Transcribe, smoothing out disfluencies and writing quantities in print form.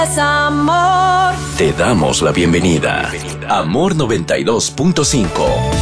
es amor. Te damos la bienvenida. Amor 92.5.